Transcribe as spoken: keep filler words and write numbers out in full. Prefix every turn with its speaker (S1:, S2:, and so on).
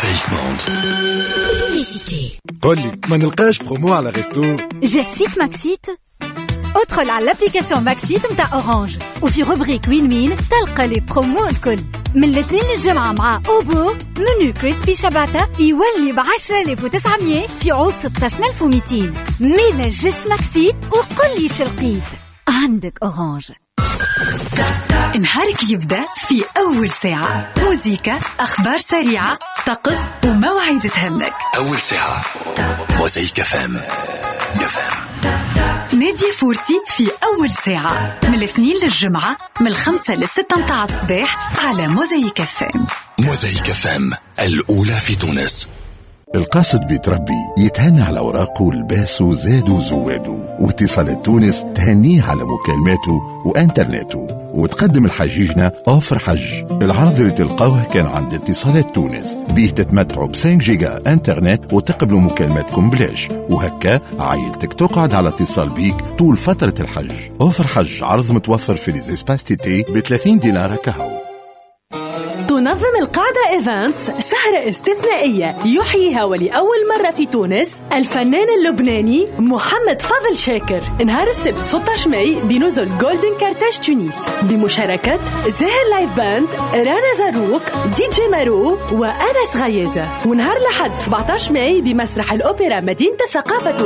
S1: Mosaïque Monde.
S2: Visitez.
S3: قولي ما نلقاش برومو على ريستو.
S4: جا السيت ماكسيت. ادخل على الابليكاسيون ماكسيت متاع اورانج وفي روبريك وين وين تلقى لي برومو الكل من الاثنين للجمعة مع اوبو. منو كريسبي شباتا يولي بعشرة آلاف وتسعمية في عوض ستة عشر ألف ومئتين. ميلا جس ماكسيت وقل لي شلقيت عندك اورانج.
S2: نهارك يبدأ في أول ساعة موزيكا، أخبار سريعة، طقس ومواعيد تهمك.
S1: أول ساعة موزايك اف ام.
S2: نادية فورتي في أول ساعة من الاثنين للجمعة من الخمسة للستة متاع الصباح على موزايك اف ام.
S1: موزايك اف ام الأولى في تونس.
S5: القاصد بيتربي يتهنى على أوراقه لباسه زادو زوادو، واتصالات تونس تهنيه على مكالماته وانترنته، وتقدم الحجيجنا أوفر حج. العرض اللي تلقاوه كان عند اتصالات تونس بيه تتمتعوا ب خمسة جيجا انترنت وتقبلوا مكالماتكم بلاش، وهكا عائلتك تقعد على اتصال بيك طول فترة الحج. أوفر حج عرض متوفر في ليزيسباس تيتي ب ثلاثين دينار كهو.
S6: تنظم القاعدة إيفانتس سهرة استثنائية يحييها ولأول مرة في تونس الفنان اللبناني محمد فاضل شاكر نهار السبت ستة عشر ماي بنزل جولدن كارتاج تونس بمشاركة زاهر لايف باند، رانا زروق، دي جي مارو وأنس غيازة. ونهار لحد سبعة عشر ماي بمسرح الأوبرا مدينة الثقافة